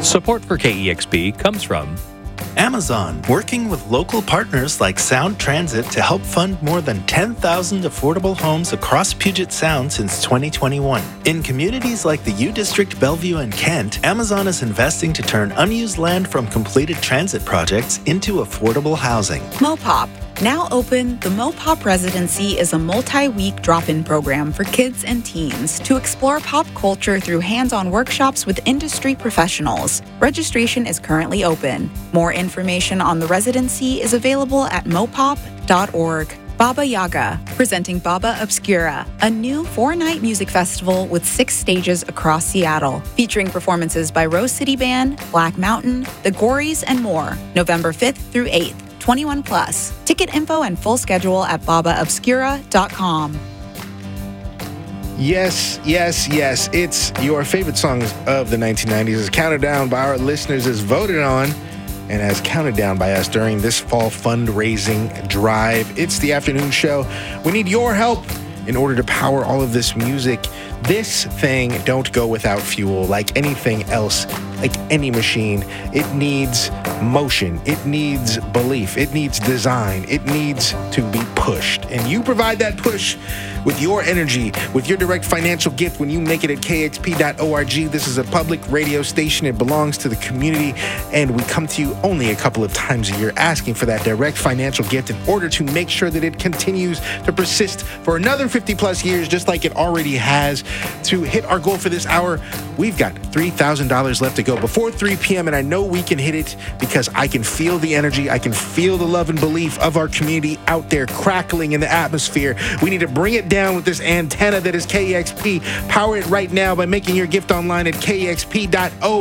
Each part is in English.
Support for KEXP comes from Amazon, working with local partners like Sound Transit to help fund more than 10,000 affordable homes across Puget Sound since 2021. In communities like the U District, Bellevue, and Kent, Amazon is investing to turn unused land from completed transit projects into affordable housing. Mopop. Now open, the Mopop Residency is a multi-week drop-in program for kids and teens to explore pop culture through hands-on workshops with industry professionals. Registration is currently open. More information on the residency is available at mopop.org. Baba Yaga, presenting Baba Obscura, a new 4-night music festival with 6 stages across Seattle, featuring performances by Rose City Band, Black Mountain, The Gories, and more, November 5th through 8th. 21 plus. Ticket info and full schedule at babaobscura.com. Yes. It's your favorite songs of the 1990s as counted down by our listeners, as voted on, and as counted down by us during this fall fundraising drive. It's the afternoon show. We need your help in order to power all of this music. This thing don't go without fuel. Like anything else, like any machine, it needs motion, it needs belief, it needs design, it needs to be pushed. And you provide that push with your energy, with your direct financial gift when you make it at kxp.org. This is a public radio station. It belongs to the community, and we come to you only a couple of times a year asking for that direct financial gift in order to make sure that it continues to persist for another 50 plus years, just like it already has. To hit our goal for this hour, we've got $3,000 left to go before 3 p.m., and I know we can hit it because I can feel the energy, I can feel the love and belief of our community out there crackling in the atmosphere. We need to bring it down with this antenna that is KEXP. Power it right now by making your gift online at kexp.org.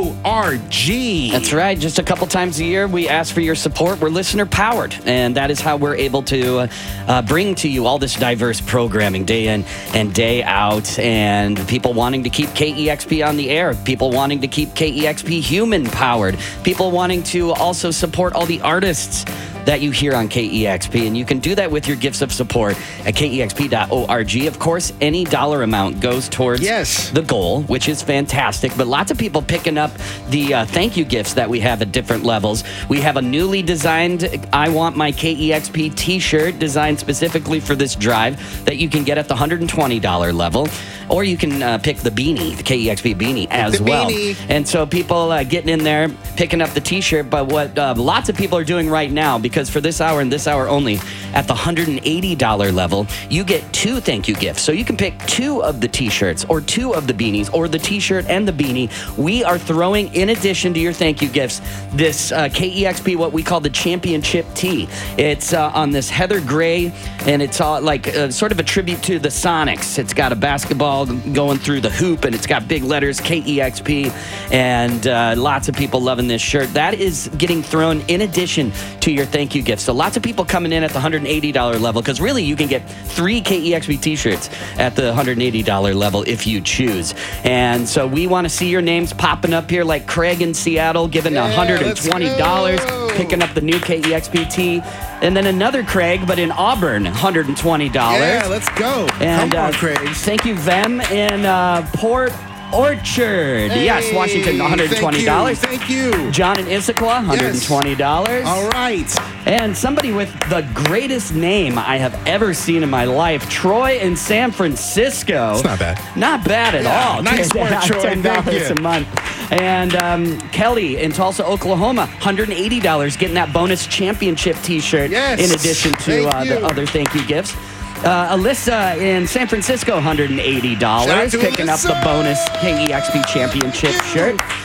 That's right. Just a couple times a year, we ask for your support. We're listener powered, and that is how we're able to bring to you all this diverse programming day in and day out, and people wanting to keep KEXP on the air, people wanting to keep KEXP human powered, people wanting to also support all the artists that you hear on KEXP, and you can do that with your gifts of support at kexp.org. Of course, any dollar amount goes towards the goal, which is fantastic, but lots of people picking up the thank you gifts that we have at different levels. We have a newly designed I Want My KEXP t-shirt designed specifically for this drive that you can get at the $120 level, or you can pick the beanie, the KEXP beanie as well. And so people getting in there, picking up the t-shirt, but what lots of people are doing right now, because for this hour and this hour only, at the $180 level, you get 2 thank you gifts. So you can pick 2 of the t-shirts or 2 of the beanies or the t-shirt and the beanie. We are throwing, in addition to your thank you gifts, this KEXP, what we call the championship tee. It's on this heather gray, and it's all like sort of a tribute to the Sonics. It's got a basketball going through the hoop, and it's got big letters KEXP, and lots of people loving this shirt. That is getting thrown in addition to your thank you gifts. So lots of people coming in at the $180 level, because really you can get 3 KEXP t-shirts at the $180 level if you choose. And so we want to see your names popping up here, like Craig in Seattle giving $120, picking up the new KEXP tee. And then another Craig, but in Auburn, $120. Yeah, let's go. And come on, Craig. Thank you, Vem, in Port Orchard. Hey, yes, Washington, $120. Thank you. John in Issaquah, $120. Yes. All right. And somebody with the greatest name I have ever seen in my life, Troy in San Francisco. It's not bad. Not bad at all. Nice work, Troy. $10 a month. And Kelly in Tulsa, Oklahoma, $180, getting that bonus championship t-shirt in addition to the other thank you gifts. Alyssa in San Francisco, $180, picking up the bonus KEXP championship shirt.